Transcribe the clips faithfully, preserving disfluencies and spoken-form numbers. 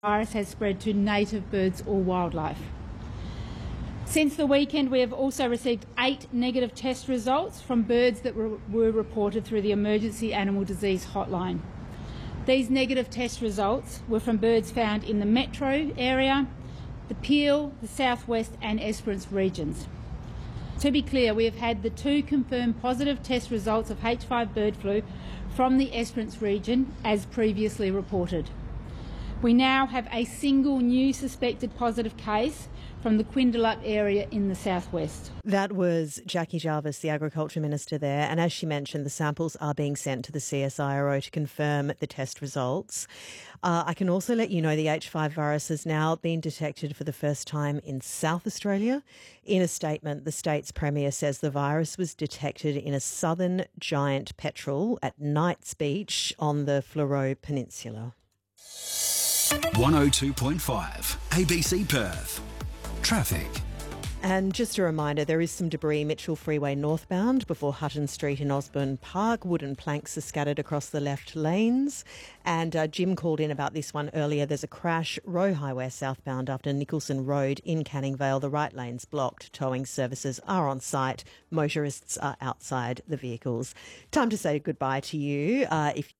virus has spread to native birds or wildlife. Since the weekend, we have also received eight negative test results from birds that were, were reported through the Emergency Animal Disease Hotline. These negative test results were from birds found in the metro area, the Peel, the Southwest and Esperance regions. To be clear, we have had the two confirmed positive test results of H five bird flu from the Esperance region as previously reported. We now have a single new suspected positive case from the Quindalup area in the southwest. That was Jackie Jarvis, the Agriculture Minister there, and as she mentioned, the samples are being sent to the C S I R O to confirm the test results. Uh, I can also let you know the H five virus has now been detected for the first time in South Australia. In a statement, the state's Premier says the virus was detected in a southern giant petrel at Knights Beach on the Fleurieu Peninsula. one oh two point five A B C Perth. Traffic. And just a reminder, there is some debris Mitchell Freeway northbound before Hutton Street in Osborne Park. Wooden planks are scattered across the left lanes. And uh, Jim called in about this one earlier. There's a crash, Roe Highway southbound after Nicholson Road in Canning Vale. The right lane's blocked. Towing services are on site. Motorists are outside the vehicles. Time to say goodbye to you. Uh, if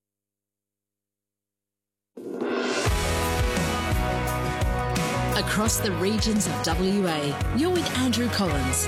Across the regions of W A, you're with Andrew Collins.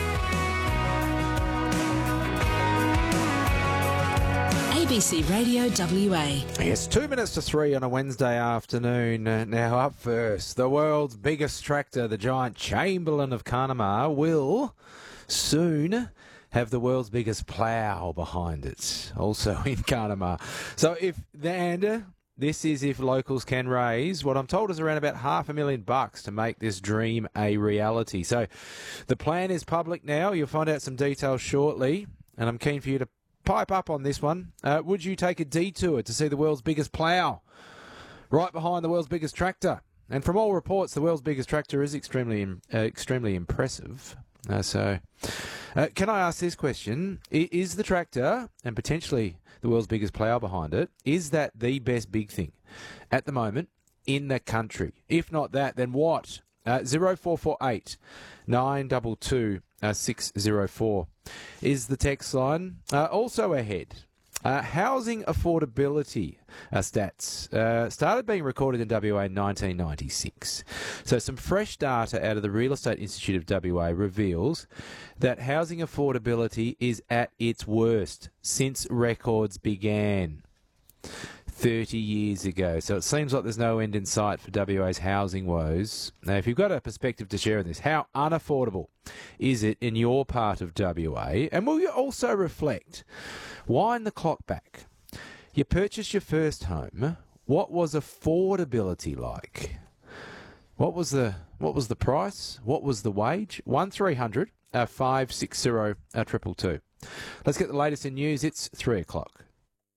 A B C Radio W A. Yes, two minutes to three on a Wednesday afternoon. Uh, Now up first, the world's biggest tractor, the giant Chamberlain of Carnamah, will soon have the world's biggest plough behind it, also in Carnamah. So if the and this is if locals can raise what I'm told is around about half a million bucks to make this dream a reality. So the plan is public now. You'll find out some details shortly, and I'm keen for you to pipe up on this one. Uh, would you take a detour to see the world's biggest plough right behind the world's biggest tractor? And from all reports, the world's biggest tractor is extremely, uh, extremely impressive. Uh, so, uh, can I ask this question? I- is the tractor, and potentially the world's biggest plough behind it, is that the best big thing at the moment in the country? If not that, then what? Uh, zero four four eight nine two two six zero four is the text line. Uh, also ahead, uh, housing affordability uh, stats uh, started being recorded in W A in nineteen ninety-six. So some fresh data out of the Real Estate Institute of W A reveals that housing affordability is at its worst since records began thirty years ago. So it seems like there's no end in sight for W A's housing woes. Now, if you've got a perspective to share in this, how unaffordable is it in your part of W A? And will you also reflect, wind the clock back? You purchased your first home. What was affordability like? What was the what was the price? What was the wage? One three hundred five six zero triple two. Let's get the latest in news. It's three o'clock.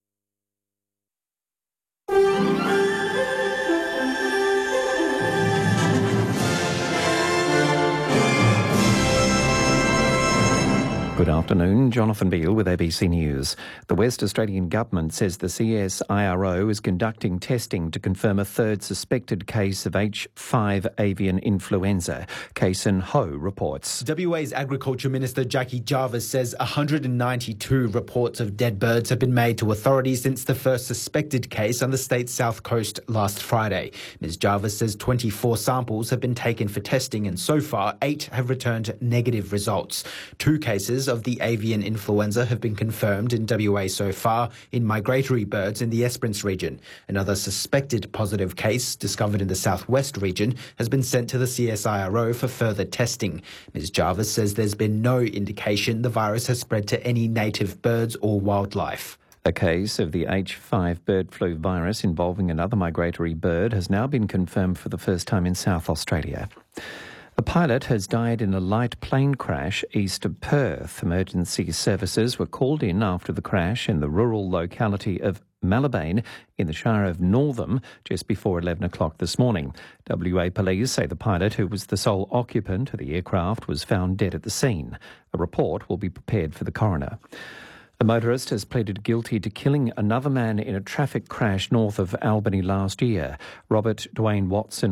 Good afternoon, Jonathan Beale with A B C News. The West Australian Government says the C S I R O is conducting testing to confirm a third suspected case of H five avian influenza. Kason Ho reports. W A's Agriculture Minister Jackie Jarvis says one hundred ninety-two reports of dead birds have been made to authorities since the first suspected case on the state's south coast last Friday. Miz Jarvis says twenty-four samples have been taken for testing and so far eight have returned negative results. Two cases of the avian influenza have been confirmed in W A so far in migratory birds in the Esperance region. Another suspected positive case discovered in the southwest region has been sent to the C S I R O for further testing. Miz Jarvis says there's been no indication the virus has spread to any native birds or wildlife. A case of the H five bird flu virus involving another migratory bird has now been confirmed for the first time in South Australia. A pilot has died in a light plane crash east of Perth. Emergency services were called in after the crash in the rural locality of Malabane in the Shire of Northam just before eleven o'clock this morning. W A police say the pilot, who was the sole occupant of the aircraft, was found dead at the scene. A report will be prepared for the coroner. A motorist has pleaded guilty to killing another man in a traffic crash north of Albany last year. Robert Dwayne Watson